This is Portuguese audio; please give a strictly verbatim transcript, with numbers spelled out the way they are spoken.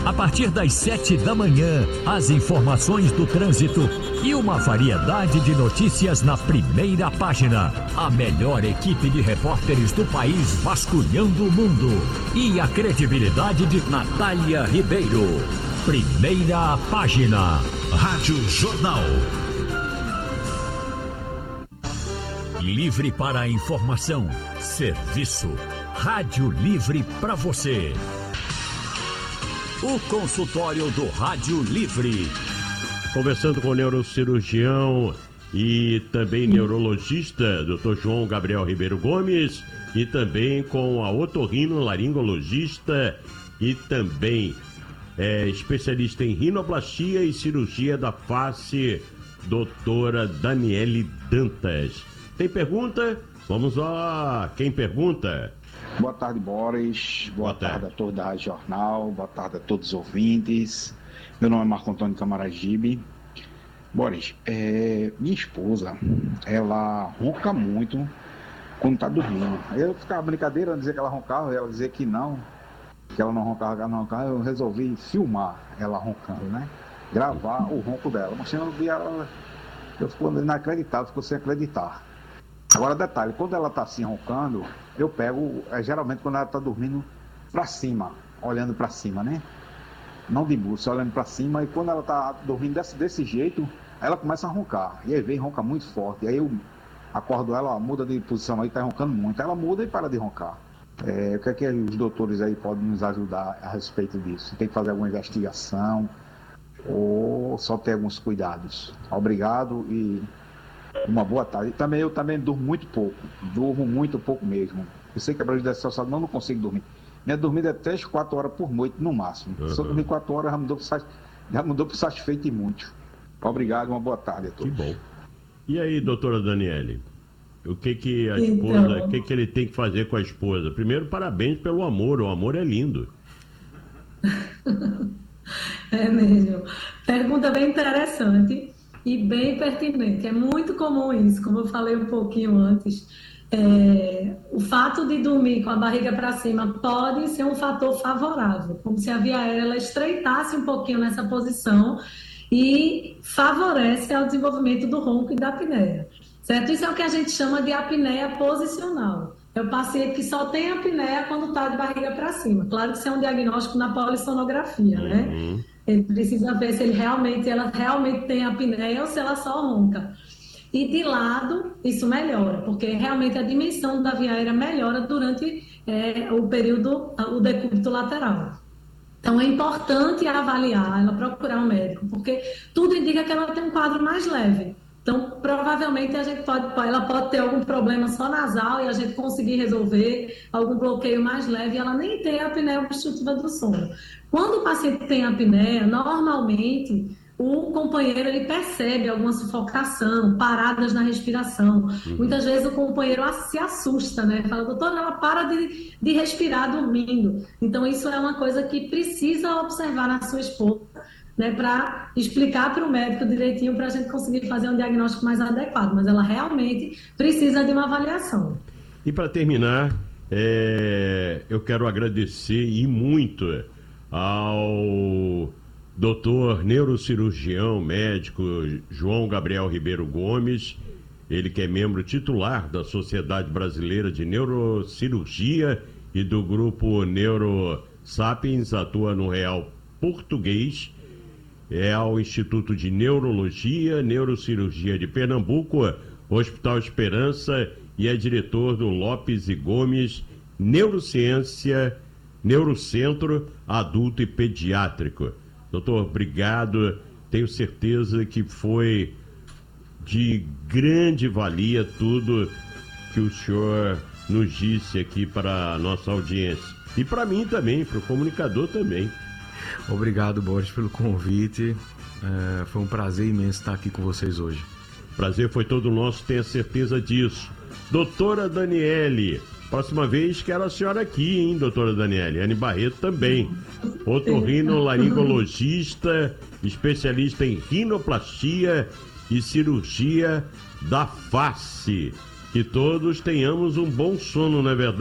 A partir das sete da manhã, as informações do trânsito e uma variedade de notícias na primeira página. A melhor equipe de repórteres do país vasculhando o mundo. E a credibilidade de Natália Ribeiro. Primeira página. Rádio Jornal. Livre para a informação. Serviço. Rádio Livre para você. O consultório do Rádio Livre. Conversando com o neurocirurgião e também neurologista, doutor João Gabriel Ribeiro Gomes, e também com a otorrinolaringologista e também é, especialista em rinoplastia e cirurgia da face, doutora Daniele Dantas. Tem pergunta? Vamos lá. Quem pergunta? Boa tarde, Boris. Boa, Boa tarde. tarde a todos da Rádio Jornal. Boa tarde a todos os ouvintes. Meu nome é Marco Antônio Camaragibe. Boris, é, minha esposa, ela ronca muito quando está dormindo. Aí eu ficava brincadeira, dizer que ela roncava, ela dizia que não, que ela não roncava, que ela não roncava. Eu resolvi filmar ela roncando, né? Gravar o ronco dela. Mas no dia ela, eu fico inacreditável, ficou sem acreditar. Agora, detalhe, quando ela está assim roncando, eu pego, é, geralmente quando ela está dormindo para cima, olhando para cima, né? Não de buço, olhando para cima, e quando ela está dormindo desse, desse jeito, ela começa a roncar. E aí vem, ronca muito forte. E aí eu acordo ela, muda de posição aí, está roncando muito. Ela muda e para de roncar. É, o que é que os doutores aí podem nos ajudar a respeito disso? Tem que fazer alguma investigação ou só ter alguns cuidados? Obrigado e uma boa tarde. E também eu também durmo muito pouco, durmo muito pouco mesmo. Eu sei que a Brasil dessa saúde, mas não consigo dormir. Minha dormida é três, quatro horas por noite no máximo. Uhum. Se eu dormir quatro horas, já mudou já mudou para satisfeito e muito. Obrigado, uma boa tarde a todos. Que bom. E aí, doutora Daniele? O que que a esposa, então... o que que ele tem que fazer com a esposa? Primeiro, parabéns pelo amor, o amor é lindo. É mesmo. Pergunta bem interessante e bem pertinente. É muito comum isso, como eu falei um pouquinho antes. É, o fato de dormir com a barriga para cima pode ser um fator favorável, como se a via aérea ela estreitasse um pouquinho nessa posição e favorece ao desenvolvimento do ronco e da apneia, certo? Isso é o que a gente chama de apneia posicional. É o paciente que só tem apneia quando está de barriga para cima. Claro que isso é um diagnóstico na polissonografia, uhum. né? Ele precisa ver se ele realmente, ela realmente tem apneia ou se ela só ronca. E de lado, isso melhora, porque realmente a dimensão da via aérea melhora durante é, o período, o decúbito lateral. Então é importante avaliar, ela procurar um médico, porque tudo indica que ela tem um quadro mais leve. Então, provavelmente, a gente pode, ela pode ter algum problema só nasal e a gente conseguir resolver algum bloqueio mais leve e ela nem ter a apneia obstrutiva do sono. Quando o paciente tem apneia, normalmente o companheiro ele percebe alguma sufocação, paradas na respiração. Uhum. Muitas vezes o companheiro se assusta, né? Fala, doutora, ela para de, de respirar dormindo. Então, isso é uma coisa que precisa observar na sua esposa, né? Para explicar para o médico direitinho para a gente conseguir fazer um diagnóstico mais adequado. Mas ela realmente precisa de uma avaliação. E para terminar, é... eu quero agradecer e muito ao doutor neurocirurgião médico João Gabriel Ribeiro Gomes, ele que é membro titular da Sociedade Brasileira de Neurocirurgia e do grupo NeuroSapiens, atua no Real Português, é ao Instituto de Neurologia, Neurocirurgia de Pernambuco, Hospital Esperança, e é diretor do Lopes e Gomes Neurociência, Neurocentro Adulto e Pediátrico. Doutor, obrigado. Tenho certeza que foi de grande valia tudo que o senhor nos disse aqui para a nossa audiência. E para mim também, para o comunicador também. Obrigado, Boris, pelo convite. É, foi um prazer imenso estar aqui com vocês hoje. Prazer foi todo nosso, tenha certeza disso. Doutora Daniele, próxima vez quero a senhora aqui, hein, doutora Daniele? Anne Barreto também. Otorrinolaringologista, especialista em rinoplastia e cirurgia da face. Que todos tenhamos um bom sono, não é verdade?